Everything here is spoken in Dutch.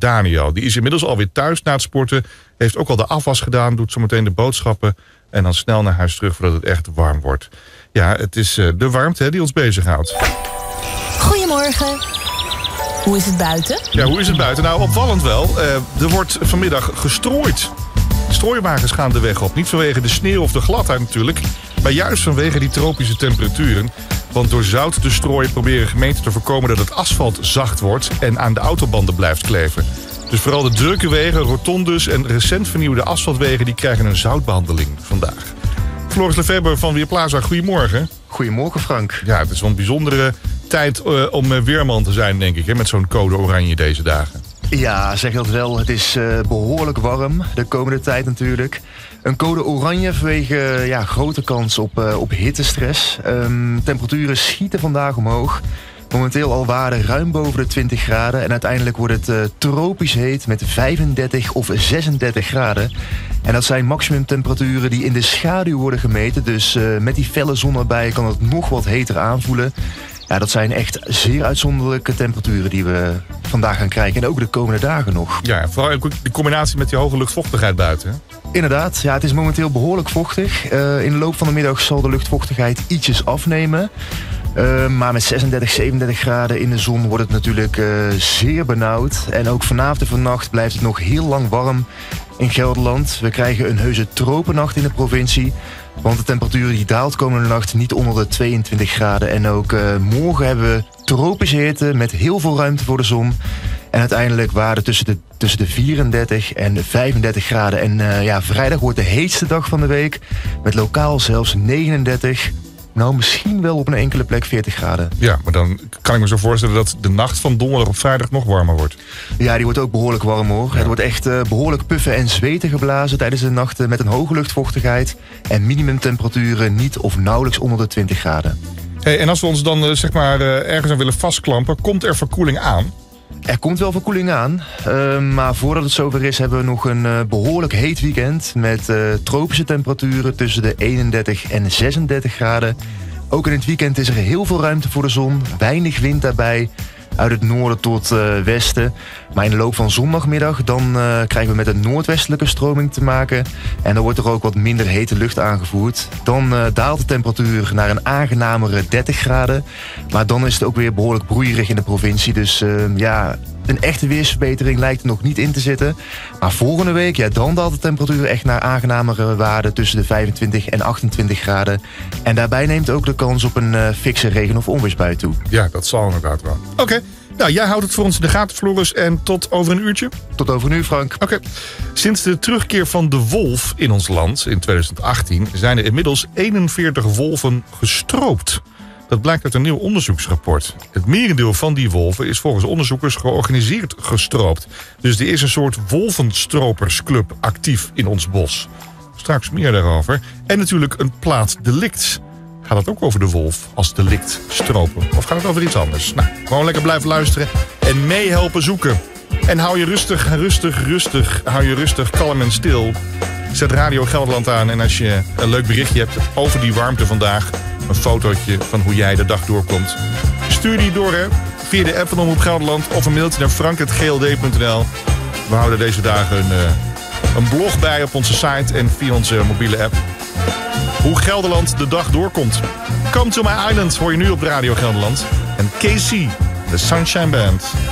Daniel. Die is inmiddels alweer thuis na het sporten. Heeft ook al de afwas gedaan, doet zometeen de boodschappen. En dan snel naar huis terug voordat het echt warm wordt. Ja, het is de warmte die ons bezighoudt. Goedemorgen. Hoe is het buiten? Ja, hoe is het buiten? Nou, opvallend wel. Er wordt vanmiddag gestrooid. Strooiwagens gaan de weg op. Niet vanwege de sneeuw of de gladheid natuurlijk, maar juist vanwege die tropische temperaturen. Want door zout te strooien proberen gemeenten te voorkomen dat het asfalt zacht wordt en aan de autobanden blijft kleven. Dus vooral de drukke wegen, rotondes en recent vernieuwde asfaltwegen die krijgen een zoutbehandeling vandaag. Floris Lefebvre van Weerplaza, goedemorgen. Goedemorgen Frank. Ja, het is wel een bijzondere tijd om weerman te zijn, denk ik, hè, met zo'n code oranje deze dagen. Ja, zeg dat wel. Het is behoorlijk warm de komende tijd natuurlijk. Een code oranje vanwege grote kans op hittestress. Temperaturen schieten vandaag omhoog. Momenteel al waarden ruim boven de 20 graden. En uiteindelijk wordt het tropisch heet met 35 of 36 graden. En dat zijn maximumtemperaturen die in de schaduw worden gemeten. Dus met die felle zon erbij kan het nog wat heter aanvoelen. Ja, dat zijn echt zeer uitzonderlijke temperaturen die we vandaag gaan krijgen. En ook de komende dagen nog. Ja, vooral de combinatie met die hoge luchtvochtigheid buiten. Hè? Inderdaad, ja, het is momenteel behoorlijk vochtig. In de loop van de middag zal de luchtvochtigheid ietsjes afnemen. Maar met 36, 37 graden in de zon wordt het natuurlijk zeer benauwd. En ook vanavond en vannacht blijft het nog heel lang warm in Gelderland. We krijgen een heuse tropennacht in de provincie. Want de temperatuur die daalt komende nacht niet onder de 22 graden. En ook morgen hebben we tropische hitte met heel veel ruimte voor de zon. En uiteindelijk waarden tussen de 34 en 35 graden. En vrijdag wordt de heetste dag van de week. Met lokaal zelfs 39. Nou, misschien wel op een enkele plek 40 graden. Ja, maar dan kan ik me zo voorstellen dat de nacht van donderdag op vrijdag nog warmer wordt. Ja, die wordt ook behoorlijk warm hoor. Ja. Het wordt echt behoorlijk puffen en zweten geblazen tijdens de nachten met een hoge luchtvochtigheid. En minimumtemperaturen niet of nauwelijks onder de 20 graden. Hey, en als we ons dan ergens aan willen vastklampen, komt er verkoeling aan? Er komt wel verkoeling aan, maar voordat het zover is hebben we nog een behoorlijk heet weekend met tropische temperaturen tussen de 31 en 36 graden. Ook in het weekend is er heel veel ruimte voor de zon, weinig wind daarbij, uit het noorden tot westen. Maar in de loop van zondagmiddag dan krijgen we met een noordwestelijke stroming te maken. En dan wordt er ook wat minder hete lucht aangevoerd. Dan daalt de temperatuur naar een aangenamere 30 graden. Maar dan is het ook weer behoorlijk broeierig in de provincie. Dus een echte weersverbetering lijkt er nog niet in te zitten. Maar volgende week, dan daalt de temperatuur echt naar aangenamere waarden tussen de 25 en 28 graden. En daarbij neemt ook de kans op een fikse regen- of onweersbui toe. Ja, dat zal inderdaad wel. Oké. Nou, jij houdt het voor ons in de gaten, Floris. En tot over een uurtje? Tot over een uur, Frank. Oké. Sinds de terugkeer van de wolf in ons land in 2018... zijn er inmiddels 41 wolven gestroopt. Dat blijkt uit een nieuw onderzoeksrapport. Het merendeel van die wolven is volgens onderzoekers georganiseerd gestroopt. Dus er is een soort wolvenstropersclub actief in ons bos. Straks meer daarover. En natuurlijk een plaat delicts. Gaat het ook over de wolf als delict stropen? Of gaat het over iets anders? Nou, gewoon lekker blijven luisteren en meehelpen zoeken. En hou je rustig, hou je rustig, kalm en stil. Zet Radio Gelderland aan en als je een leuk berichtje hebt over die warmte vandaag, een fotootje van hoe jij de dag doorkomt, stuur die door via de app van Omroep Gelderland of een mailtje naar frank@gld.nl. We houden deze dagen een blog bij op onze site en via onze mobiele app. Hoe Gelderland de dag doorkomt. Come to my island hoor je nu op Radio Gelderland. En KC, de Sunshine Band.